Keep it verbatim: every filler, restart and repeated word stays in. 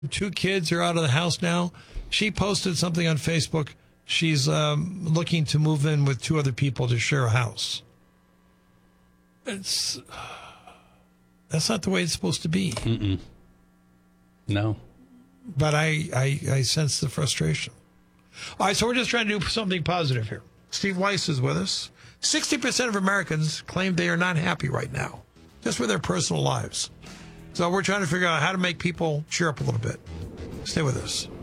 Two kids are out of the house now. She posted something on Facebook. She's um, looking to move in with two other people to share a house. It's that's not the way it's supposed to be. Mm-mm. No. But I, I, I sense the frustration. All right, so we're just trying to do something positive here. Steve Weiss is with us. sixty percent of Americans claim they are not happy right now, just with their personal lives. So we're trying to figure out how to make people cheer up a little bit. Stay with us.